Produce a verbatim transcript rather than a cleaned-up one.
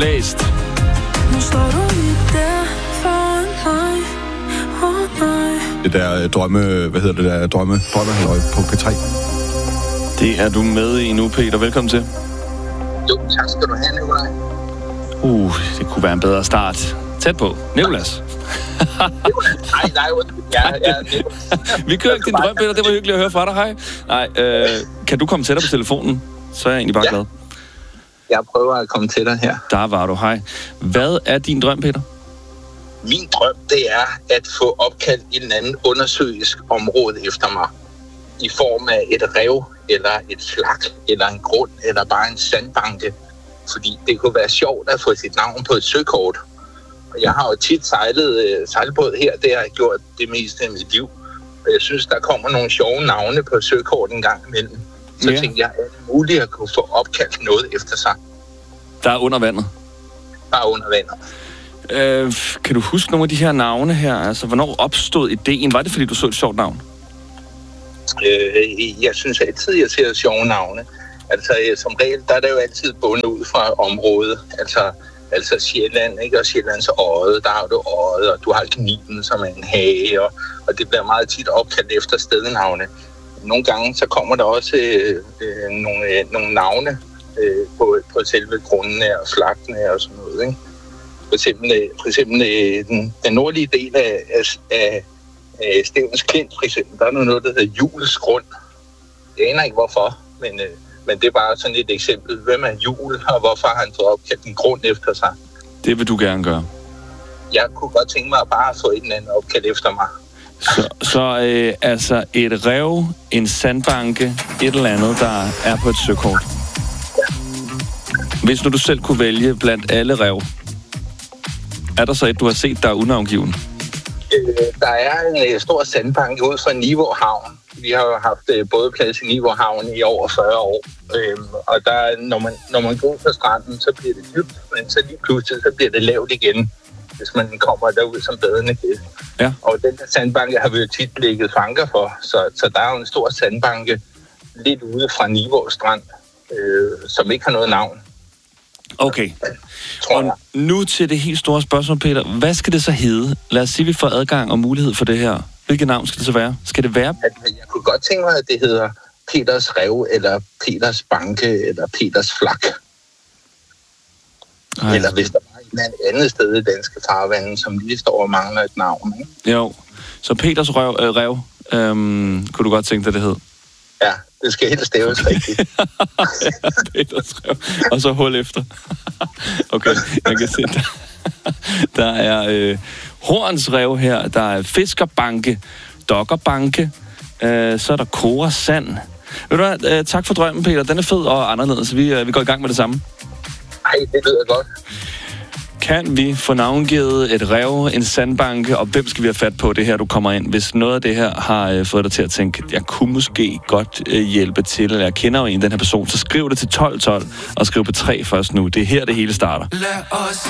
Blæst. Nu står du lige der foran mig. Oh, nej. Det der drømme, hvad hedder det der drømme, drømmehalløj på P tre. Det er du med i nu, Peter. Velkommen til. Jo, tak skal du have, Nikolaj. Uh, det kunne være en bedre start. Tæt på. Nicolas. Nej, nej, ja, ja, Vi kører ikke din drøm, Peter. Det var hyggeligt at høre fra dig. Hej. Nej, øh, kan du komme tættere på telefonen? Så er jeg egentlig bare ja. glad. Jeg prøver at komme til dig her. Der var du. Hej. Hvad er din drøm, Peter? Min drøm, det er at få opkaldt en eller anden undersøgisk område efter mig. I form af et rev, eller et flak, eller en grund, eller bare en sandbanke. Fordi det kunne være sjovt at få sit navn på et søkort. Og jeg har jo tit sejlet øh, sejlbåd her, det har jeg gjort det meste af mit liv. Og jeg synes, der kommer nogle sjove navne på søkort en gang imellem. Så ja. tænkte jeg, at det er muligt at kunne få opkaldt noget efter sig. Der er under vandet. Bare under vandet. Øh, kan du huske nogle af de her navne her? Altså, hvornår opstod ideen? Var det, fordi du så et sjovt navn? Øh, jeg synes altid, jeg ser sjove navne. Altså, som regel, der er det jo altid bundet ud fra området. Altså, altså Sjælland, ikke? Og Sjællands Odde, der har du Odde, og du har Kniben, som er en hage, og, og det bliver meget tit opkaldt efter stednavne. Nogle gange, så kommer der også øh, øh, nogle, øh, nogle navne øh, på, på selve grundene og flagtene og sådan noget, ikke? For eksempel, øh, for eksempel øh, den, den nordlige del af, af, af Stevens Klint, for eksempel, der er noget, der hedder Jules Grund. Jeg aner ikke hvorfor, men... Øh, Men det er bare sådan et eksempel. Hvem er Jul, og hvorfor har han fået opkaldt en grund efter sig? Det vil du gerne gøre. Jeg kunne godt tænke mig at bare få en eller anden opkaldt efter mig. Så, så øh, altså et rev, en sandbanke, et eller andet, der er på et søkort. Ja. Hvis nu du selv kunne vælge blandt alle rev, er der så et, du har set, der er unavngiven? Øh, der er en øh, stor sandbanke ud fra Nivå Havn. Vi har jo haft øh, både plads i Nivå Havn i over fyrre år. Øhm, og der, når, man, når man går på stranden, så bliver det dybt, men så lige pludselig så bliver det lavt igen, hvis man kommer derud som badende gæst. Ja. Og den der sandbanke har vi jo tit lægget fanker for, så, så der er jo en stor sandbanke lidt ude fra Nivå Strand, øh, som ikke har noget navn. Okay. Tror jeg. Og nu til det helt store spørgsmål, Peter. Hvad skal det så hedde? Lad os sige, at vi får adgang og mulighed for det her. Hvilket navn skal det så være? Skal det være? Jeg kunne godt tænke mig, at det hedder Peters Rev, eller Peters Banke, eller Peters Flak. Ej. Eller hvis der var et eller andet sted i danske farvande, som lige står og mangler et navn. Ikke? Jo. Så Peters Rev, øh, rev øhm, kunne du godt tænke dig, det hed? Ja, det skal helt staves rigtigt. Ja, Peters Rev. Og så hul efter. Okay, jeg kan se, der, der er øh, Horns Rev her, der er Fiskerbanke, Dokkerbanke, øh, så er der Kora Sand. Ved du hvad, øh, tak for drømmen, Peter. Den er fed og anderledes. Vi, øh, vi går i gang med det samme. Ej, det lyder godt. Kan vi få navngivet et rev, en sandbanke, og hvem skal vi have fat på det her, du kommer ind? Hvis noget af det her har øh, fået dig til at tænke, jeg kunne måske godt øh, hjælpe til, eller jeg kender jo en, den her person, så skriv det til tolv tolv, og skriv på tre først nu. Det er her, det hele starter. Lad os